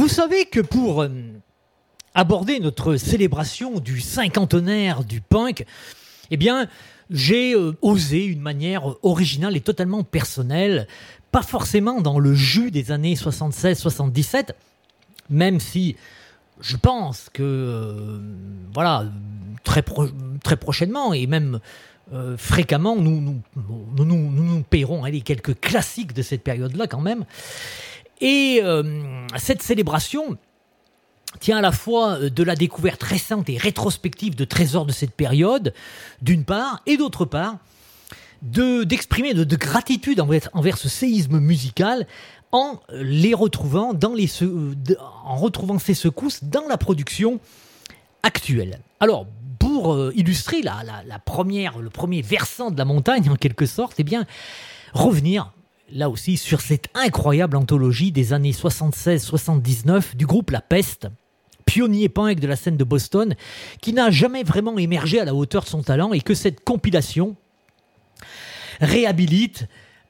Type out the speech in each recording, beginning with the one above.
savez que pour aborder notre célébration du cinquantenaire du punk, eh bien, j'ai osé une manière originale et totalement personnelle, pas forcément dans le jus des années 76-77, même si je pense que, très prochainement et même fréquemment, nous paierons quelques classiques de cette période-là quand même. Et cette célébration tient à la fois de la découverte récente et rétrospective de trésors de cette période, d'une part, et d'autre part, d'exprimer de gratitude envers ce séisme musical en les retrouvant en retrouvant ces secousses dans la production actuelle. Alors, pour illustrer le premier versant de la montagne en quelque sorte, eh bien, revenir là aussi sur cette incroyable anthologie des années 76-79 du groupe La Peste, pionnier punk de la scène de Boston, qui n'a jamais vraiment émergé à la hauteur de son talent et que cette compilation réhabilite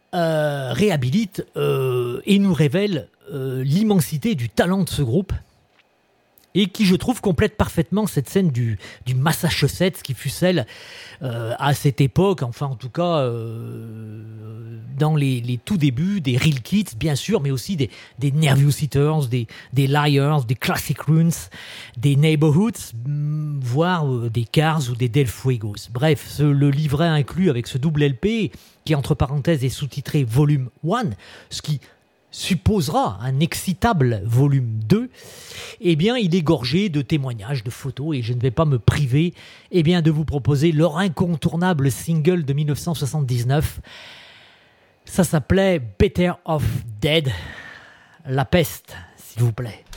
et nous révèle l'immensité du talent de ce groupe et qui, je trouve, complète parfaitement cette scène du Massachusetts qui fut celle à cette époque, enfin en tout cas dans les tout débuts des Real Kids, bien sûr, mais aussi des Nervous Eaters, des Liars, des Classic Runes, des Neighborhoods, voire des Cars ou des Del Fuegos. Bref, le livret inclus avec ce double LP qui, entre parenthèses, est sous-titré Volume 1, ce qui supposera un excitable volume 2, eh bien, il est gorgé de témoignages, de photos, et je ne vais pas me priver de vous proposer leur incontournable single de 1979. Ça s'appelait Better Off Dead. La Peste, s'il vous plaît.